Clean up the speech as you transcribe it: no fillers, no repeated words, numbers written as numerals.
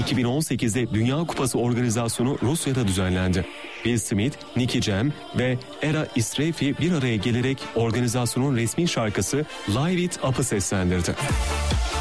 2018'de Dünya Kupası organizasyonu Rusya'da düzenlendi. Will Smith, Nicky Jam ve Era Israefi bir araya gelerek organizasyonun resmi şarkısı Live It Up'ı seslendirdi.